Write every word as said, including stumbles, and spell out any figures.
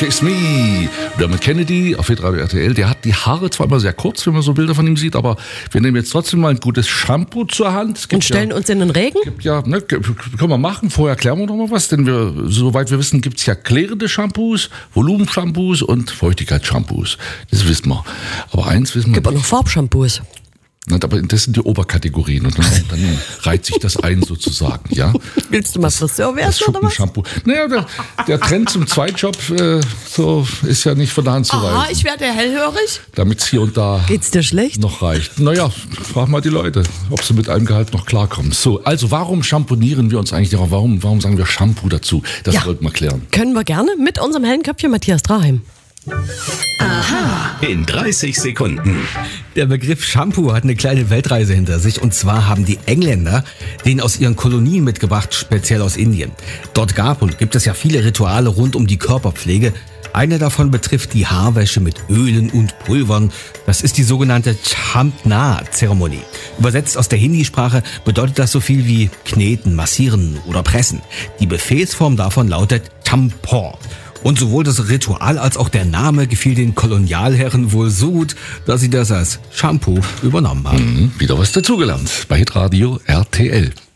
Kiss Me. Dermot Kennedy auf Hitradio R T L. Der hat die Haare zwar immer sehr kurz, wenn man so Bilder von ihm sieht, aber wir nehmen jetzt trotzdem mal ein gutes Shampoo zur Hand. Es gibt Und stellen ja, uns in den Regen? Gibt ja, ne, können wir machen. Vorher klären wir noch mal was, denn wir, soweit wir wissen, gibt es ja klärende Shampoos, Volumenshampoos und Feuchtigkeitsshampoos. Das wissen wir. Aber eins wissen wir. Gibt auch noch Farbshampoos. Na, aber das sind die Oberkategorien und dann, dann reiht sich das ein sozusagen, ja. Willst du mal Friseur werden Das oder was? Schuppenshampoo. Naja, der, der Trend zum Zweitjob äh, so ist ja nicht von der Hand zu Aha, weisen. ich werde hellhörig. Damit es hier und da Geht's dir schlecht? noch reicht. Naja, frag mal die Leute, ob sie mit einem Gehalt noch klarkommen. So, also warum schamponieren wir uns eigentlich darauf? Warum, warum sagen wir Shampoo dazu? Das Ja. wollten wir klären. Können wir gerne mit unserem hellen Köpfchen Matthias Draheim. In dreißig Sekunden. Der Begriff Shampoo hat eine kleine Weltreise hinter sich. Und zwar haben die Engländer den aus ihren Kolonien mitgebracht, speziell aus Indien. Dort gab und gibt es ja viele Rituale rund um die Körperpflege. Eine davon betrifft die Haarwäsche mit Ölen und Pulvern. Das ist die sogenannte Champna-Zeremonie. Übersetzt aus der Hindi-Sprache bedeutet das so viel wie kneten, massieren oder pressen. Die Befehlsform davon lautet Champor. Und sowohl das Ritual als auch der Name gefiel den Kolonialherren wohl so gut, dass sie das als Shampoo übernommen haben. Mhm, wieder was dazugelernt bei Hitradio R T L.